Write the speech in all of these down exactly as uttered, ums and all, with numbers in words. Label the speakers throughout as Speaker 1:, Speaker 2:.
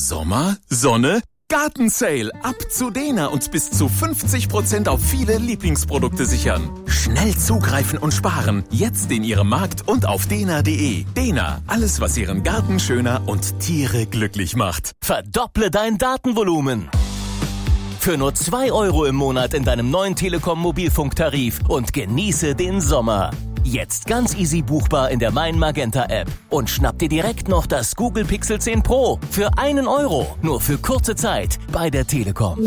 Speaker 1: Sommer, Sonne, Gartensale. Ab zu Dena und bis zu fünfzig Prozent auf viele Lieblingsprodukte sichern. Schnell zugreifen und sparen. Jetzt in Ihrem Markt und auf dena punkt de. Dena, alles was Ihren Garten schöner und Tiere glücklich macht.
Speaker 2: Verdopple dein Datenvolumen. Für nur zwei Euro im Monat in deinem neuen Telekom-Mobilfunktarif und genieße den Sommer. Jetzt ganz easy buchbar in der Mein Magenta App. Und schnapp dir direkt noch das Google Pixel zehn Pro für einen Euro. Nur für kurze Zeit bei der Telekom.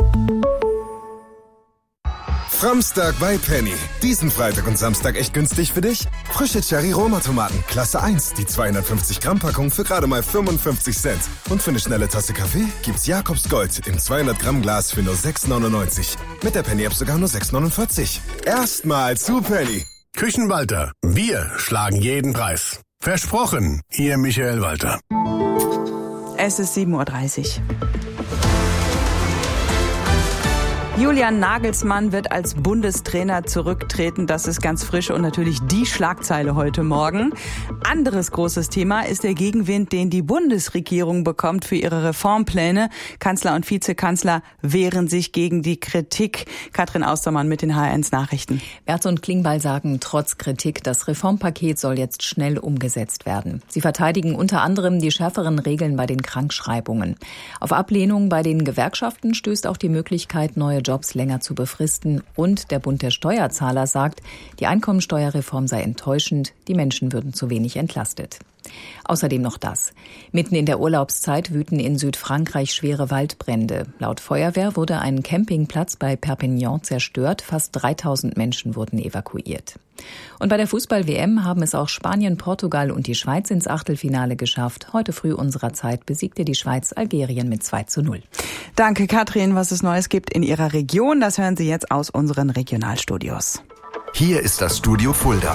Speaker 3: Framstag bei Penny. Diesen Freitag und Samstag echt günstig für dich? Frische Cherry-Roma-Tomaten, Klasse eins, die zweihundertfünfzig Gramm Packung für gerade mal fünfundfünfzig Cent. Und für eine schnelle Tasse Kaffee gibt's Jakobs Gold im zweihundert Gramm Glas für nur sechs neunundneunzig. Mit der Penny-App sogar nur sechs neunundvierzig. Erstmal zu Penny.
Speaker 4: Küchenwalter. Wir schlagen jeden Preis. Versprochen, Ihr Michael Walter.
Speaker 5: Es ist sieben Uhr dreißig. Julian Nagelsmann wird als Bundestrainer zurücktreten. Das ist ganz frisch und natürlich die Schlagzeile heute Morgen. Anderes großes Thema ist der Gegenwind, den die Bundesregierung bekommt für ihre Reformpläne. Kanzler und Vizekanzler wehren sich gegen die Kritik. Katrin Austermann mit den H R eins Nachrichten.
Speaker 6: Merz und Klingbeil sagen, trotz Kritik, das Reformpaket soll jetzt schnell umgesetzt werden. Sie verteidigen unter anderem die schärferen Regeln bei den Krankschreibungen. Auf Ablehnung bei den Gewerkschaften stößt auch die Möglichkeit, neue Jobs länger zu befristen. Und der Bund der Steuerzahler sagt, die Einkommensteuerreform sei enttäuschend, die Menschen würden zu wenig entlastet. Außerdem noch das. Mitten in der Urlaubszeit wüten in Südfrankreich schwere Waldbrände. Laut Feuerwehr wurde ein Campingplatz bei Perpignan zerstört. Fast dreitausend Menschen wurden evakuiert. Und bei der Fußball-W M haben es auch Spanien, Portugal und die Schweiz ins Achtelfinale geschafft. Heute früh unserer Zeit besiegte die Schweiz Algerien mit zwei zu null.
Speaker 5: Danke, Katrin. Was es Neues gibt in Ihrer Region, das hören Sie jetzt aus unseren Regionalstudios.
Speaker 7: Hier ist das Studio Fulda.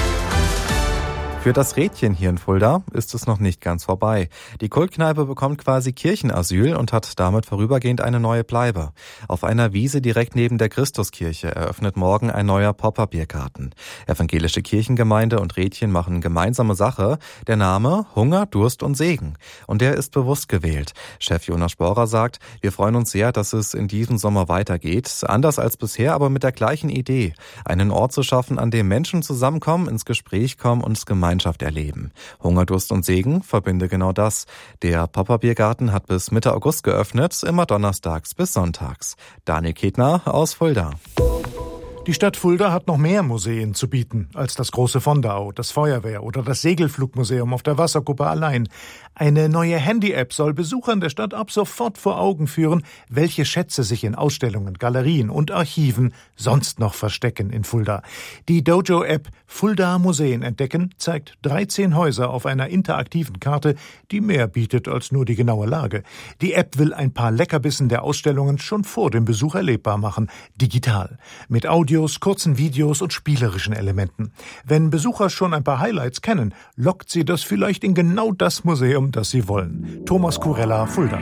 Speaker 8: Für das Rädchen hier in Fulda ist es noch nicht ganz vorbei. Die Kultkneipe bekommt quasi Kirchenasyl und hat damit vorübergehend eine neue Bleibe. Auf einer Wiese direkt neben der Christuskirche eröffnet morgen ein neuer Pop-up-Biergarten. Evangelische Kirchengemeinde und Rädchen machen gemeinsame Sache. Der Name Hunger, Durst und Segen. Und der ist bewusst gewählt. Chef Jonas Sporer sagt, wir freuen uns sehr, dass es in diesem Sommer weitergeht. Anders als bisher, aber mit der gleichen Idee. Einen Ort zu schaffen, an dem Menschen zusammenkommen, ins Gespräch kommen und gemeinsam Gemeinschaft erleben. Hunger, Durst und Segen verbinde genau das. Der Pop-up-Biergarten hat bis Mitte August geöffnet, immer donnerstags bis sonntags. Daniel Ketner aus Fulda.
Speaker 9: Die Stadt Fulda hat noch mehr Museen zu bieten als das große Fondau, das Feuerwehr oder das Segelflugmuseum auf der Wasserkuppe allein. Eine neue Handy-App soll Besuchern der Stadt ab sofort vor Augen führen, welche Schätze sich in Ausstellungen, Galerien und Archiven sonst noch verstecken in Fulda. Die Dojo-App Fulda Museen entdecken zeigt dreizehn Häuser auf einer interaktiven Karte, die mehr bietet als nur die genaue Lage. Die App will ein paar Leckerbissen der Ausstellungen schon vor dem Besuch erlebbar machen, digital, mit Audios, kurzen Videos und spielerischen Elementen. Wenn Besucher schon ein paar Highlights kennen, lockt sie das vielleicht in genau das Museum, das sie wollen. Thomas Kurella, Fulda.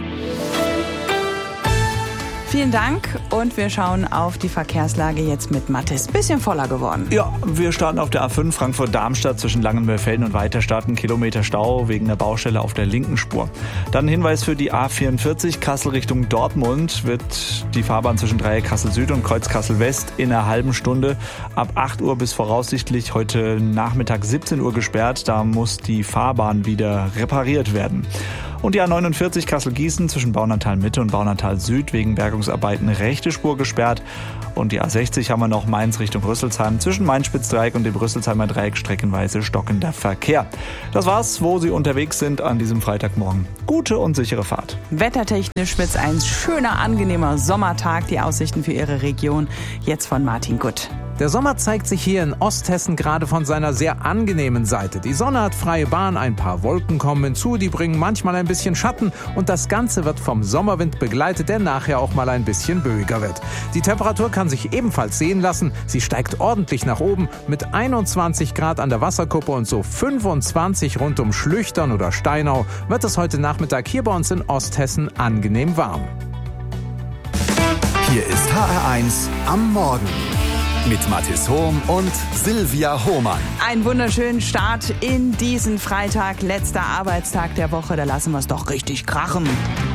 Speaker 5: Vielen Dank und wir schauen auf die Verkehrslage jetzt mit Mathis. Bisschen voller geworden.
Speaker 10: Ja, wir starten auf der A fünf Frankfurt-Darmstadt zwischen Langenmöllfelden und Weiterstadt. Ein Kilometer Stau wegen der Baustelle auf der linken Spur. Dann ein Hinweis für die A vierundvierzig Kassel Richtung Dortmund. Wird die Fahrbahn zwischen Dreieck Kassel Süd und Kreuz Kassel West in einer halben Stunde ab acht Uhr bis voraussichtlich heute Nachmittag siebzehn Uhr gesperrt. Da muss die Fahrbahn wieder repariert werden. Und die A neunundvierzig Kassel-Gießen zwischen Baunatal-Mitte und Baunatal-Süd wegen Bergungsarbeiten rechte Spur gesperrt. Und die A sechzig haben wir noch Mainz Richtung Rüsselsheim zwischen Main-Spitz-Dreieck und dem Rüsselsheimer Dreieck streckenweise stockender Verkehr. Das war's, wo Sie unterwegs sind an diesem Freitagmorgen. Gute und sichere Fahrt.
Speaker 5: Wettertechnisch wird's ein schöner, angenehmer Sommertag. Die Aussichten für Ihre Region jetzt von Martin Gutt.
Speaker 11: Der Sommer zeigt sich hier in Osthessen gerade von seiner sehr angenehmen Seite. Die Sonne hat freie Bahn, ein paar Wolken kommen hinzu, die bringen manchmal ein bisschen Schatten und das Ganze wird vom Sommerwind begleitet, der nachher auch mal ein bisschen böiger wird. Die Temperatur kann sich ebenfalls sehen lassen. Sie steigt ordentlich nach oben mit einundzwanzig Grad an der Wasserkuppe und so fünfundzwanzig rund um Schlüchtern oder Steinau wird es heute Nachmittag hier bei uns in Osthessen angenehm warm.
Speaker 7: Hier ist H R eins am Morgen. Mit Mathis Hohm und Silvia Hohmann.
Speaker 5: Einen wunderschönen Start in diesen Freitag, letzter Arbeitstag der Woche. Da lassen wir es doch richtig krachen.